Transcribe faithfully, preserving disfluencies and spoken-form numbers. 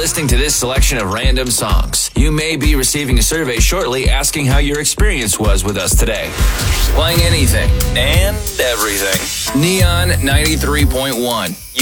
listening to this selection of random songs. You may be receiving a survey shortly asking how your experience was with us today. Playing anything and everything. Neon ninety-three point one.